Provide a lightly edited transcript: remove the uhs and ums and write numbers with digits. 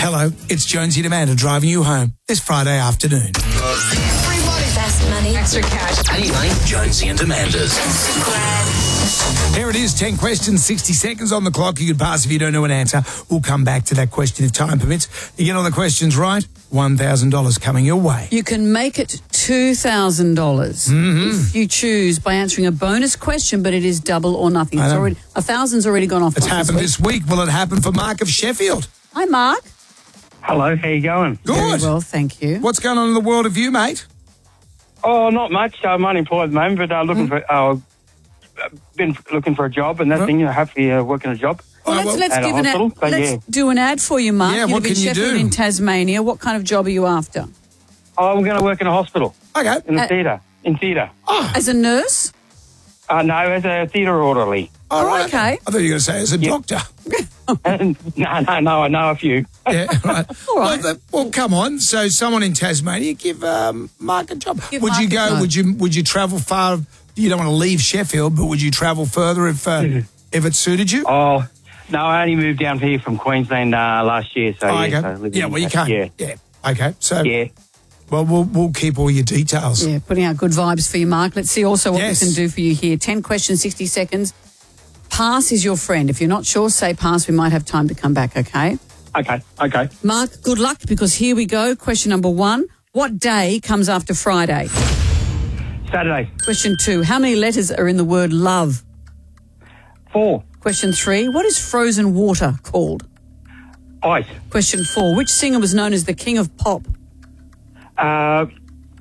Hello, it's Jonesy and Amanda driving you home this Friday afternoon. Everybody. Best money. Extra cash. Anyway, Jonesy and Amanda's. Here it is, 10 questions, 60 seconds on the clock. You can pass if you don't know an answer. We'll come back to that question if time permits. You get all the questions right, $1,000 coming your way. You can make it $2,000 if you choose by answering a bonus question, but it is double or nothing. It's already $1,000's already gone off. It's happened this week. Will it happen for Mark of Sheffield? Hi, Mark. Hello, how you going? Good. Very well, thank you. What's going on in the world of you, mate? Oh, not much. I'm unemployed at the moment, but looking for. Been looking for a job and that thing. Hopefully, working a job. Well, let's at a give hospital, but let's do an ad for you, Mark. Yeah, you what live in can you Sheffield do? in Tasmania. What kind of job are you after? I'm going to work in a hospital Okay. in the theatre. In theatre. As a nurse? No, as a theatre orderly. All right. okay. I thought you were going to say as a doctor. No, I know a few. Yeah, right. All right. Well, come on. So someone in Tasmania, give Mark a job. Give Would Mark you a go? job. Would you travel far? You don't want to leave Sheffield, but would you travel further if it suited you? Oh, no, I only moved down here from Queensland last year. So, okay. so I live in- Well, you can't. Yeah. Okay. So, Yeah. well, we'll keep all your details. Yeah, putting out good vibes for you, Mark. Let's see also what Yes. we can do for you here. 10 questions, 60 seconds. Pass is your friend. If you're not sure, say pass. We might have time to come back, okay? Okay. Mark, good luck because here we go. Question number 1. What day comes after Friday? Saturday. Question 2. How many letters are in the word love? 4. Question 3. What is frozen water called? Ice. Question 4. Which singer was known as the King of Pop?